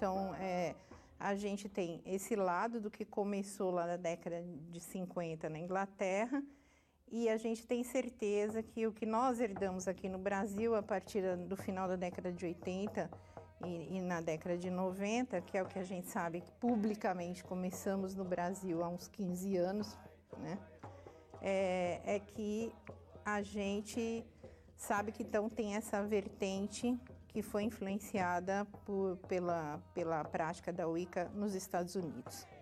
Então, a gente tem esse lado do que começou lá na década de 50 na Inglaterra, e a gente tem certeza que o que nós herdamos aqui no Brasil a partir do final da década de 80 e na década de 90, que é o que a gente sabe que publicamente começamos no Brasil há uns 15 anos, né? É que a gente sabe que então tem essa vertente que foi influenciada pela prática da Wicca nos Estados Unidos.